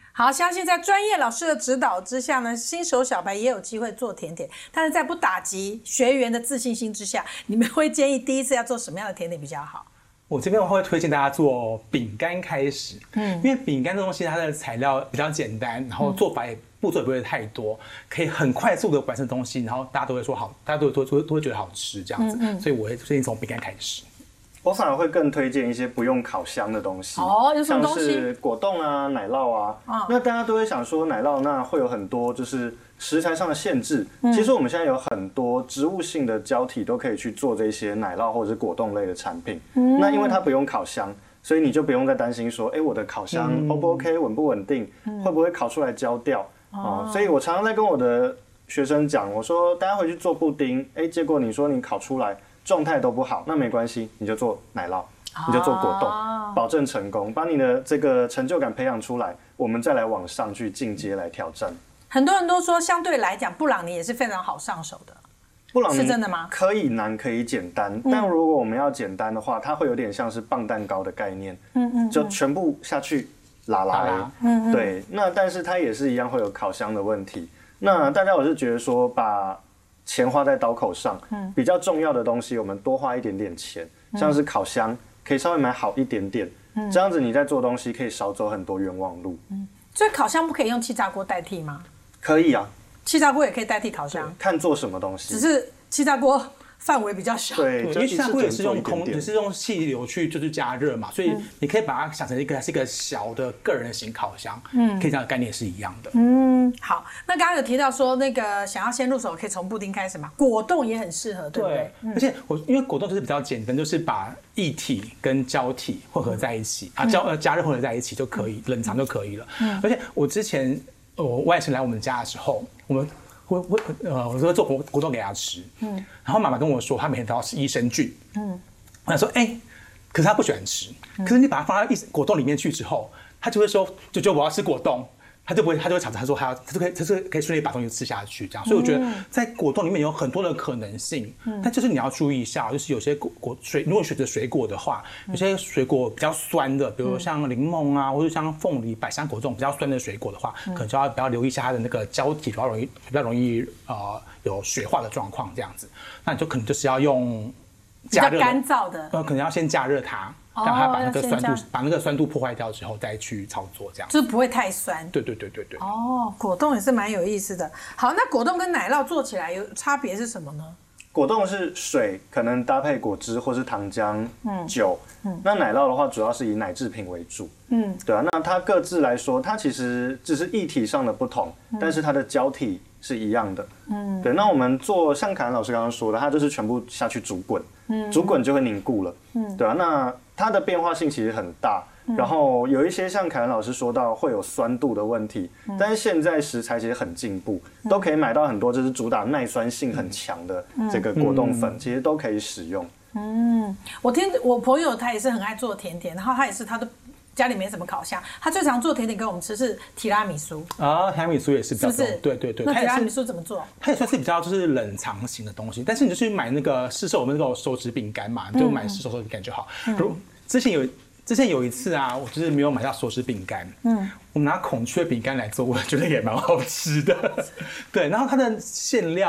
好，相信在专业老师的指导之下呢，新手小白也有机会做甜点，但是在不打击学员的自信心之下，你们会建议第一次要做什么样的甜点比较好？ 我这边会推荐大家做饼干开始，因为饼干这东西它的材料比较简单，然后做法步骤也不会太多，可以很快速的完成东西，然后大家都会说好，大家都会觉得好吃这样子，所以我会推荐从饼干开始。 我反而会更推荐一些不用烤箱的东西有什么东西？ 像是果冻啊、奶酪啊。那大家都会想说奶酪那会有很多就是食材上的限制。其实我们现在有很多植物性的胶体都可以去做这些奶酪或者是果冻类的产品。那因为它不用烤箱，所以你就不用再担心说，我的烤箱 O 不 OK 稳不稳定，会不会烤出来焦掉。所以我常常在跟我的学生讲，我说大家回去做布丁，结果你说你烤出来状态都不好，那没关系，你就做奶酪，你就做果冻，保证成功，把你的这个成就感培养出来，我们再来往上去进阶来挑战。 很多人都说，相对来讲，布朗尼也是非常好上手的。 布朗尼是真的吗？ 可以难，可以简单，但如果我们要简单的话，它会有点像是棒蛋糕的概念，就全部下去拉拉，对。那但是它也是一样会有烤箱的问题。那大家我是觉得说把钱花在刀口上，比较重要的东西我们多花一点点钱，像是烤箱可以稍微买好一点点，这样子你在做东西可以少走很多冤枉路。 所以烤箱不可以用气炸锅代替吗？ 可以啊， 气炸锅也可以代替烤箱， 看做什么东西。 只是气炸锅范围比较小， 对， 因为气炸锅也是用也是用气流去就是加热嘛，所以你可以把它想成是一个小的个人型烤箱，可以这样的概念是一样的。 好，那刚刚有提到说那个想要先入手，可以从布丁开始嘛，果冻也很适合，对不对？ 而且因为果冻就是比较简单，就是把液体跟胶体混合在一起加热混合在一起就可以，冷藏就可以了。而且我之前我外甥来我们家的时候，我说做果冻给他吃，然后妈妈跟我说，她每天都要吃益生菌，我想说，可是他不喜欢吃，可是你把它放到果冻里面去之后，他就会说，就我要吃果冻，他就会吵着他说他可以顺利把东西吃下去这样，所以我觉得在果冻里面有很多的可能性，但就是你要注意一下，就是有些如果选择水果的话，有些水果比较酸的，比如像柠檬啊，或者像凤梨、百香果这种比较酸的水果的话，可能就要比较留意一下它的那个胶体比较容易有水化的状况这样子，那你就可能就是要用加热比较干燥的， 可能要先加热它。让它把那个酸度破坏掉之后再去操作，这样就是不会太酸。 对。 果冻也是蛮有意思的。好，那果冻跟奶酪做起来有差别是什么呢？ 果冻是水，可能搭配果汁或是糖浆、酒。那奶酪的话，主要是以奶制品为主。对啊。那它各自来说，它其实只是液体上的不同，但是它的胶体是一样的。对。那我们做像凯恩老师刚刚说的，它就是全部下去煮滚，煮滚就会凝固了。对啊。那它的变化性其实很大，然后有一些像凯恩老师说到会有酸度的问题，但是现在食材其实很进步，都可以买到很多就是主打耐酸性很强的这个果冻粉，其实都可以使用。 我朋友他也是很爱做甜点，然后他的家里没什么烤箱，他最常做甜点给我们吃是提拉米苏提拉米苏也是比较是不是？ 对。 那提拉米苏怎么做？ 它也算是比较就是冷藏型的东西，但是你就去买那个市售我们那种手指饼干嘛，你就买市售手指饼干就好。之前有一次啊，我就是没有买到手指饼干，我们拿孔雀饼干来做，我觉得也蛮好吃的。对，然后它的馅料